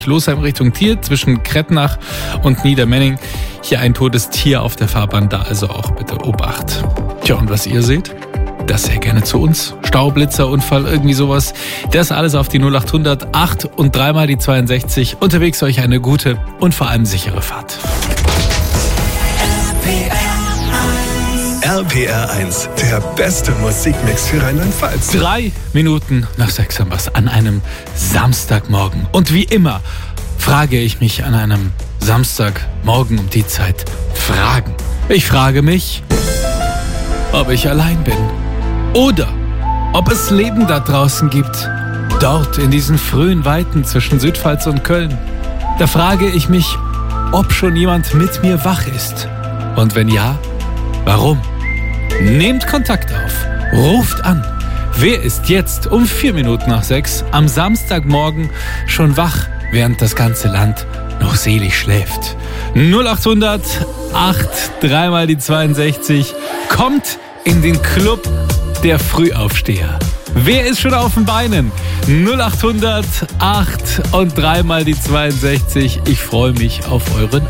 Losheim Richtung Tier zwischen Krettnach und Niedermenning. Hier ein totes Tier auf der Fahrbahn, da also auch bitte Obacht. Tja, und was ihr seht, das sehr gerne zu uns. Stau, Blitzer, Unfall, irgendwie sowas. Das alles auf die 0800 8 und dreimal die 62. Unterwegs euch eine gute und vor allem sichere Fahrt. RPR 1, der beste Musikmix für Rheinland-Pfalz. 3 Minuten nach 6 haben wir's an einem Samstagmorgen. Und wie immer frage ich mich an einem Samstagmorgen um die Zeit Fragen. Ich frage mich, ob ich allein bin oder ob es Leben da draußen gibt. Dort in diesen frühen Weiten zwischen Südpfalz und Köln. Da frage ich mich, ob schon jemand mit mir wach ist. Und wenn ja, warum? Nehmt Kontakt auf, ruft an. Wer ist jetzt um 4 Minuten nach 6 am Samstagmorgen schon wach, während das ganze Land noch selig schläft? 0800 8 dreimal die 62. Kommt in den Club der Frühaufsteher. Wer ist schon auf den Beinen? 0800 8 und dreimal die 62. Ich freue mich auf eure Nachrichten.